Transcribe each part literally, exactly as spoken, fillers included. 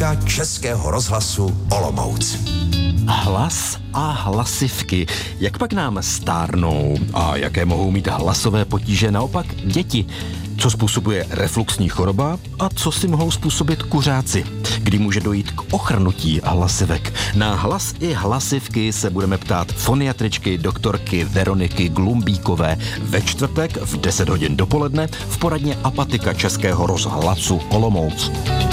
apatika Českého rozhlasu Olomouc. Hlas a hlasivky. Jak pak nám stárnou a jaké mohou mít hlasové potíže naopak děti? Co způsobuje refluxní choroba a co si mohou způsobit kuřáci? Kdy může dojít k ochrnutí hlasivek? Na hlas i hlasivky se budeme ptát foniatričky doktorky Veroniky Glumbíkové ve čtvrtek v deset hodin dopoledne v poradně Apatika Českého rozhlasu Olomouc.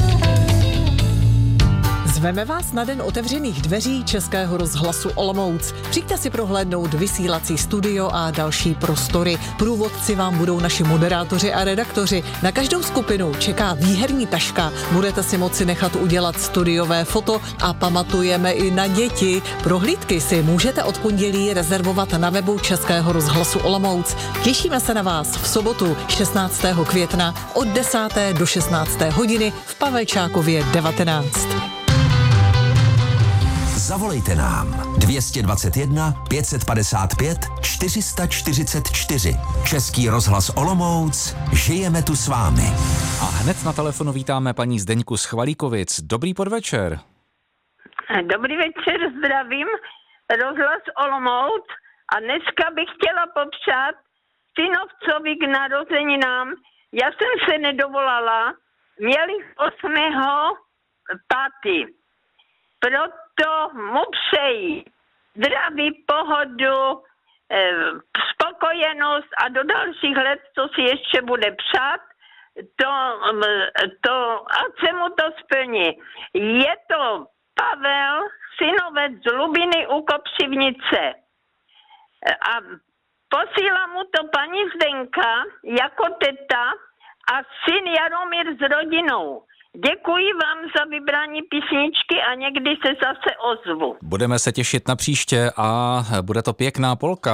Zveme vás na den otevřených dveří Českého rozhlasu Olomouc. Přijďte si prohlédnout vysílací studio a další prostory. Průvodci vám budou naši moderátoři a redaktoři. Na každou skupinu čeká výherní taška. Budete si moci nechat udělat studiové foto a pamatujeme i na děti. Prohlídky si můžete od pondělí rezervovat na webu Českého rozhlasu Olomouc. Těšíme se na vás v sobotu šestnáctého května od desáté do šestnácté hodiny v Pavelčákově devatenáct. Zavolejte nám dvě dvacet jedna pět set padesát pět čtyři sta čtyřicet čtyři. Český rozhlas Olomouc, žijeme tu s vámi. A hned na telefonu vítáme paní Zdeňku z Chvalíkovic. Dobrý podvečer. Dobrý večer, zdravím. Rozhlas Olomouc. A dneska bych chtěla popřát synovcovi k narozeninám. Já jsem se nedovolala. Měli osmého pátého Proto mu přeji zdraví, pohodu, spokojenost a do dalších let, co si ještě bude přát, to, to, ať se mu to splní. Je to Pavel, synovec z Lubiny u Kopřivnice. A posílá mu to paní Zdenka jako teta a syn Jaromír s rodinou. Děkuji vám za vybrání písničky a někdy se zase ozvu. Budeme se těšit na příště a bude to pěkná polka.